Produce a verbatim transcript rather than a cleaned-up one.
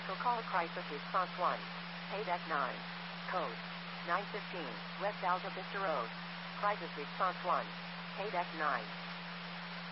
Echo Call Crisis Response one. Paydeck nine. Code nine fifteen. West Alta Vista Road. Crisis Response one. Paydeck nine.